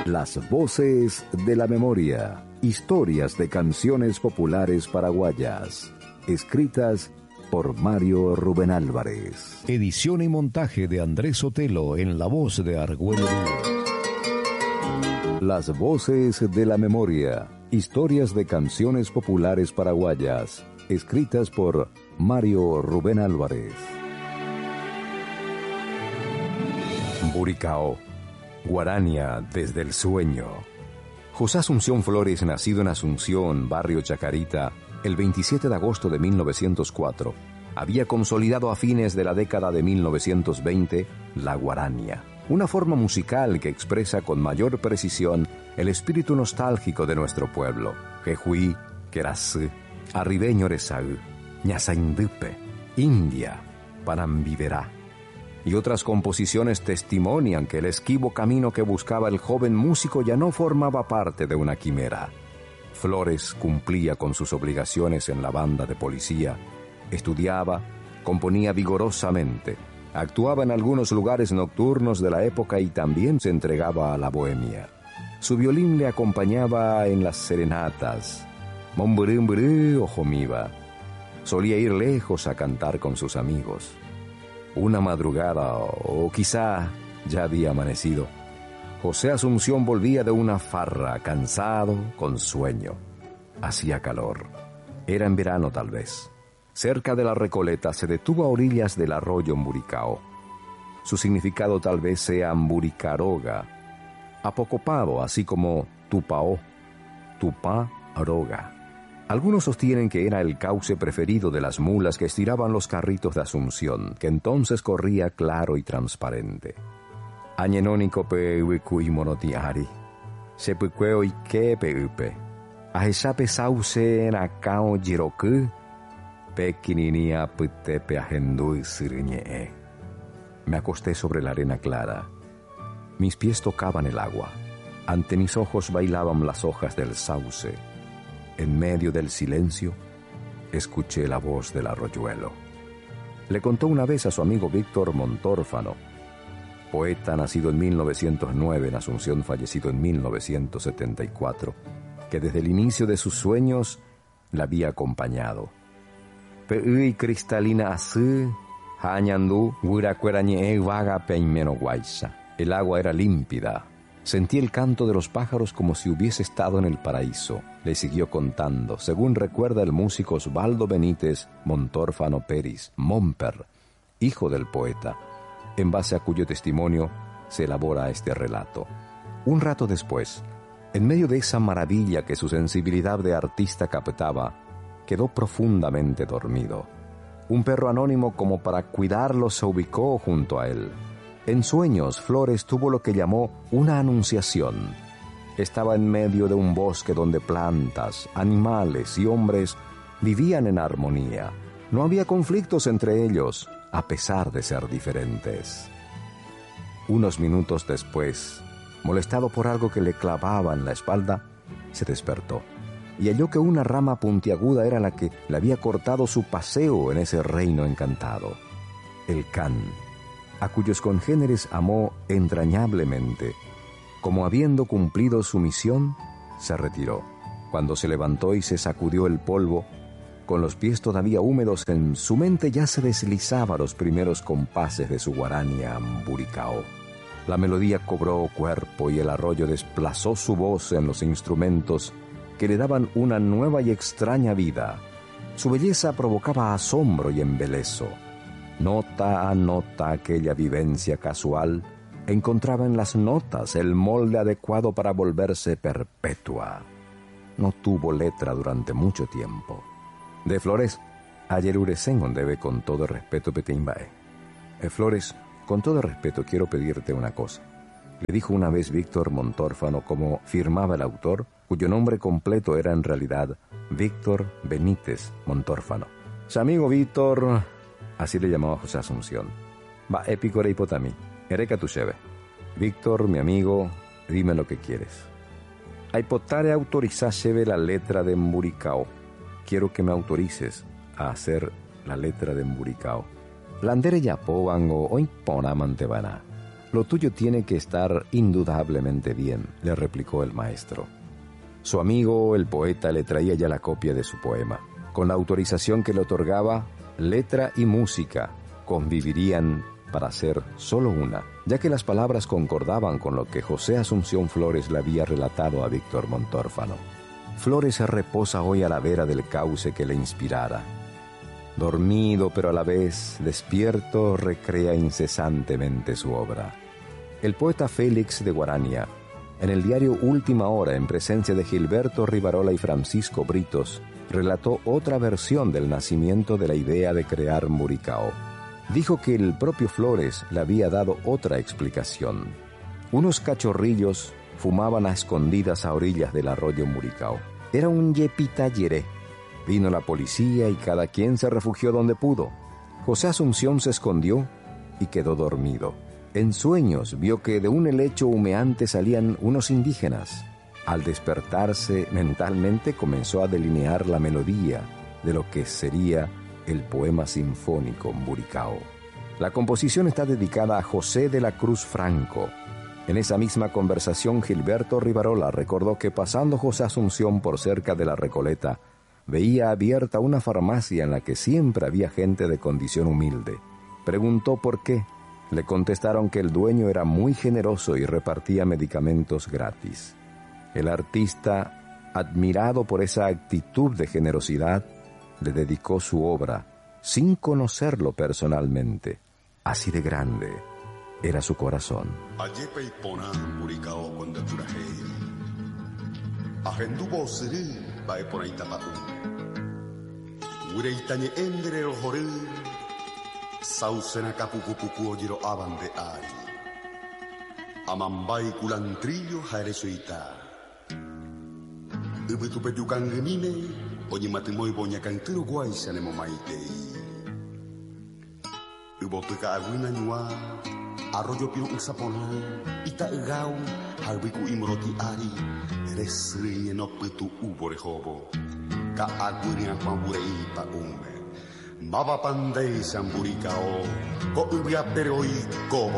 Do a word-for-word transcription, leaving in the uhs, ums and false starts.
Las voces de la memoria. Historias de canciones populares paraguayas. Escritas por Mario Rubén Álvarez. Edición y montaje de Andrés Sotelo en la voz de Argüello Dúo. Las voces de la memoria. Historias de canciones populares paraguayas. Escritas por Mario Rubén Álvarez. Buricao. Guarania desde el sueño. José Asunción Flores, nacido en Asunción, barrio Chacarita, el veintisiete de agosto de mil novecientos cuatro, había consolidado a fines de la década de mil novecientos veinte la guarania, una forma musical que expresa con mayor precisión el espíritu nostálgico de nuestro pueblo. Jejuí, Querasí, Arribeño Rezaú, Ñasaindupe, India, Panambiverá y otras composiciones testimonian que el esquivo camino que buscaba el joven músico ya no formaba parte de una quimera. Flores cumplía con sus obligaciones en la banda de policía, estudiaba, componía vigorosamente, actuaba en algunos lugares nocturnos de la época y también se entregaba a la bohemia. Su violín le acompañaba en las serenatas, Momburumburú o Jomiba. Solía ir lejos a cantar con sus amigos. Una madrugada, o quizá ya había amanecido, José Asunción volvía de una farra, cansado, con sueño. Hacía calor. Era en verano tal vez. Cerca de la Recoleta se detuvo a orillas del arroyo Mburicao. Su significado tal vez sea Mburicaroga, apocopado, así como Tupao, Tupá Aroga. Algunos sostienen que era el cauce preferido de las mulas que estiraban los carritos de Asunción, que entonces corría claro y transparente. Añenónico peuicu y monotiari, sepuqueo y que peupe, ajesape sauce en acao giroku, pequininia putepe ajendu siriñe. Me acosté sobre la arena clara. Mis pies tocaban el agua. Ante mis ojos bailaban las hojas del sauce. En medio del silencio, escuché la voz del arroyuelo. Le contó una vez a su amigo Víctor Montórfano, poeta nacido en mil novecientos nueve, en Asunción fallecido en mil novecientos setenta y cuatro, que desde el inicio de sus sueños la había acompañado. Peui cristalina así, hañandú, huiracuerañe vaga peimeno guaysa. El agua era límpida. Sentí el canto de los pájaros como si hubiese estado en el paraíso. Le siguió contando, según recuerda el músico Osvaldo Benítez Montórfano Peris, Momper, hijo del poeta, en base a cuyo testimonio se elabora este relato. Un rato después, en medio de esa maravilla que su sensibilidad de artista captaba, quedó profundamente dormido. Un perro anónimo, como para cuidarlo, se ubicó junto a él. En sueños, Flores tuvo lo que llamó una anunciación. Estaba en medio de un bosque donde plantas, animales y hombres vivían en armonía. No había conflictos entre ellos, a pesar de ser diferentes. Unos minutos después, molestado por algo que le clavaba en la espalda, se despertó y halló que una rama puntiaguda era la que le había cortado su paseo en ese reino encantado. El can, a cuyos congéneres amó entrañablemente. Como habiendo cumplido su misión, se retiró. Cuando se levantó y se sacudió el polvo, con los pies todavía húmedos, en su mente ya se deslizaba los primeros compases de su guarania Mburicao. La melodía cobró cuerpo y el arroyo desplazó su voz en los instrumentos que le daban una nueva y extraña vida. Su belleza provocaba asombro y embeleso. Nota a nota aquella vivencia casual encontraba en las notas el molde adecuado para volverse perpetua. No tuvo letra durante mucho tiempo. De Flores, ayer urecen debe con todo respeto petimbae. Eh, Flores, con todo respeto quiero pedirte una cosa. Le dijo una vez Víctor Montórfano, como firmaba el autor, cuyo nombre completo era en realidad Víctor Benítez Montórfano. Su amigo Víctor, así le llamaba José Asunción. Va épico re hipotami, ereca tu cheve. Víctor, mi amigo, dime lo que quieres. A hipotare autorizar cheve la letra de Mburicao. Quiero que me autorices a hacer la letra de Mburicao. Landere yapo vango o impona mantebana. Lo tuyo tiene que estar indudablemente bien, le replicó el maestro. Su amigo, el poeta, le traía ya la copia de su poema. Con la autorización que le otorgaba, letra y música convivirían para hacer solo una, ya que las palabras concordaban con lo que José Asunción Flores le había relatado a Víctor Montórfano. Flores reposa hoy a la vera del cauce que le inspirara. Dormido, pero a la vez despierto, recrea incesantemente su obra. El poeta Félix de Guarania, en el diario Última Hora, en presencia de Gilberto Rivarola y Francisco Britos, relató otra versión del nacimiento de la idea de crear Muricao. Dijo que el propio Flores le había dado otra explicación. Unos cachorrillos fumaban a escondidas a orillas del arroyo Muricao. Era un yepitayeré. Vino la policía y cada quien se refugió donde pudo. José Asunción se escondió y quedó dormido. En sueños vio que de un helecho humeante salían unos indígenas. Al despertarse mentalmente comenzó a delinear la melodía de lo que sería el poema sinfónico Muricao. La composición está dedicada a José de la Cruz Franco. En esa misma conversación, Gilberto Rivarola recordó que pasando José Asunción por cerca de la Recoleta, veía abierta una farmacia en la que siempre había gente de condición humilde. Preguntó por qué. Le contestaron que el dueño era muy generoso y repartía medicamentos gratis. El artista, admirado por esa actitud de generosidad, le dedicó su obra, sin conocerlo personalmente. Así de grande era su corazón. Sausena capucupucu ojiro abande ari. Amambai culantrillo jaeresuita. Ubetupe yukangenine, oye matimoi boña cantero guaisa nemo maitei. Ubotuka aguina nyua, arroyo piro unsapona, ita egau, halbiku imroti ari, resri no petu ubore hobo. Ka aguina pamburei pa ume. Mava pandei Samburicao, ko ubia peroi ko